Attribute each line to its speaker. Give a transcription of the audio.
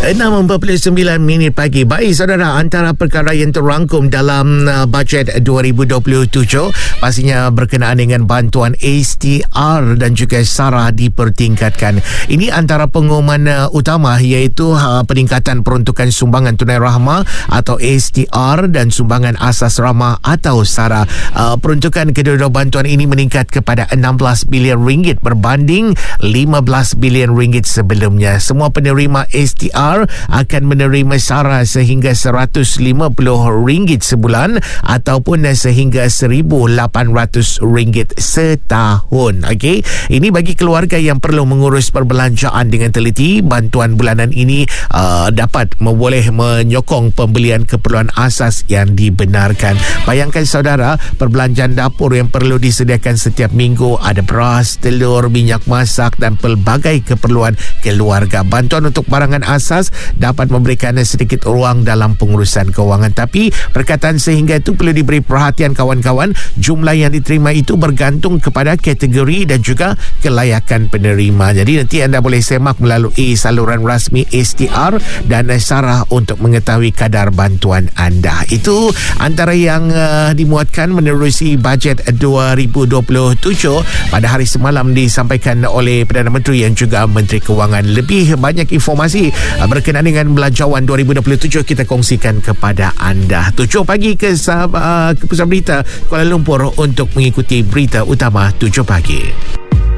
Speaker 1: 6:49 pagi. Baik saudara, antara perkara yang terrangkum dalam bajet 2027 pastinya berkenaan dengan bantuan STR dan juga SARA dipertingkatkan. Ini antara pengumuman utama, iaitu peningkatan peruntukan sumbangan tunai rahmah atau STR dan sumbangan asas rahmah atau SARA. Peruntukan kedua-dua bantuan ini meningkat kepada 16 bilion ringgit berbanding 15 bilion ringgit sebelumnya. Semua penerima STR akan menerima SARA sehingga RM150 sebulan ataupun sehingga RM1,800 setahun. Okey, ini bagi keluarga yang perlu mengurus perbelanjaan dengan teliti. Bantuan bulanan ini dapat boleh menyokong pembelian keperluan asas yang dibenarkan. Bayangkan saudara, perbelanjaan dapur yang perlu disediakan setiap minggu, ada beras, telur, minyak masak dan pelbagai keperluan keluarga. Bantuan untuk barangan asas dapat memberikan sedikit ruang dalam pengurusan kewangan. Tapi perkataan sehingga itu perlu diberi perhatian kawan-kawan. Jumlah yang diterima itu bergantung kepada kategori dan juga kelayakan penerima. Jadi nanti anda boleh semak melalui saluran rasmi STR dan SARA untuk mengetahui kadar bantuan anda. Itu antara yang dimuatkan menerusi bajet 2027 pada hari semalam disampaikan oleh Perdana Menteri dan juga Menteri Kewangan. Lebih banyak informasi berkenaan dengan Belanjawan 2027 kita kongsikan kepada anda. 7 pagi ke Pusat Berita Kuala Lumpur untuk mengikuti berita utama 7 pagi.